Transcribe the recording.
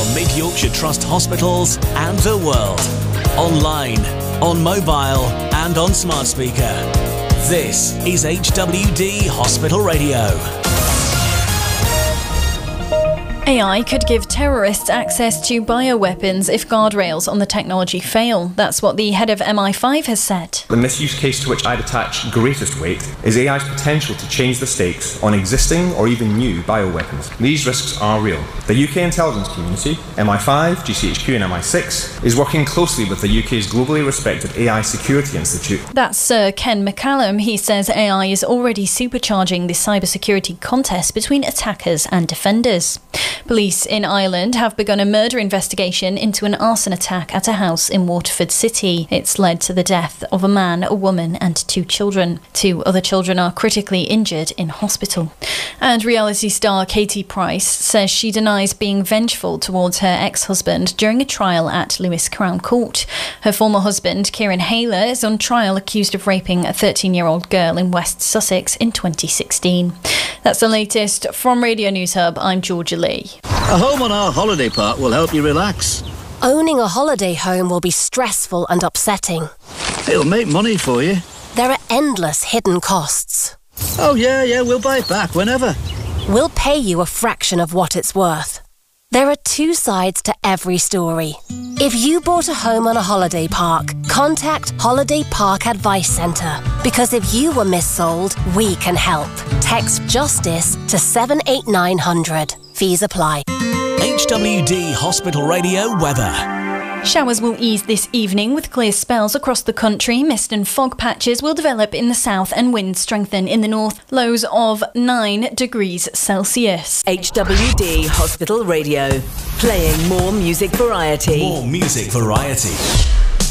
Mid Yorkshire Trust hospitals and the world. Online, on mobile and on smart speaker. This is HWD Hospital Radio. AI could give terrorists access to bioweapons if guardrails on the technology fail. That's what the head of MI5 has said. The misuse case to which I'd attach greatest weight is AI's potential to change the stakes on existing or even new bioweapons. These risks are real. The UK intelligence community, MI5, GCHQ and MI6, is working closely with the UK's globally respected AI Security Institute. That's Sir Ken McCallum. He says AI is already supercharging the cybersecurity contest between attackers and defenders. Police in Ireland have begun a murder investigation into an arson attack at a house in Waterford City. It's led to the death of a man, a woman and 2 children. 2 other children are critically injured in hospital. And reality star Katie Price says she denies being vengeful towards her ex-husband during a trial at Lewes Crown Court. Her former husband, Kieran Hayler, is on trial accused of raping a 13-year-old girl in West Sussex in 2016. That's the latest from Radio News Hub. I'm Georgia Lee. A home on our holiday park will help you relax. Owning a holiday home will be stressful and upsetting. It'll make money for you. There are endless hidden costs. Oh yeah, we'll buy it back whenever. We'll pay you a fraction of what it's worth. There are 2 sides to every story. If you bought a home on a holiday park, contact Holiday Park Advice Centre. Because if you were missold, we can help. Text JUSTICE to 78900. Fees apply. HWD Hospital Radio weather. Showers will ease this evening with clear spells across the country. Mist and fog patches will develop in the south and winds strengthen in the north. Lows of 9 degrees Celsius. HWD Hospital Radio. Playing more music variety. More music variety.